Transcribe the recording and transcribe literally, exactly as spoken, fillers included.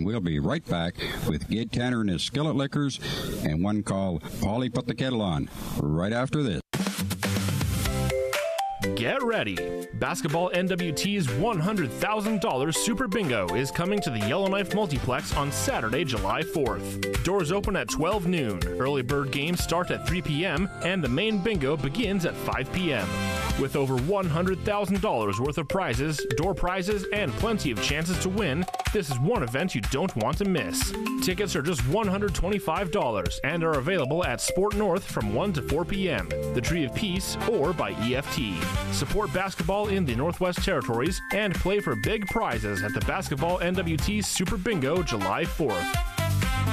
we'll be right back with Gid Tanner and his Skillet Liquors and one called Polly Put the Kettle On, right after this. Get ready! Basketball N W T's one hundred thousand dollars Super Bingo is coming to the Yellowknife Multiplex on Saturday, July fourth. Doors open at twelve noon, early bird games start at three p.m., and the main bingo begins at five p.m. With over one hundred thousand dollars worth of prizes, door prizes, and plenty of chances to win, this is one event you don't want to miss. Tickets are just one hundred twenty-five dollars and are available at Sport North from one to four p.m., the Tree of Peace, or by E F T. Support basketball in the Northwest Territories and play for big prizes at the Basketball N W T Super Bingo July fourth.